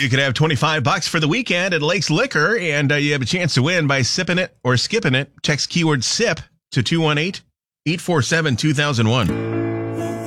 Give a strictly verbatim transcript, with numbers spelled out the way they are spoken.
You could have twenty-five bucks for the weekend at Lakes Liquor, and uh, you have a chance to win by sipping it or skipping it. Text keyword SIP to two one eight, eight four seven, two thousand one.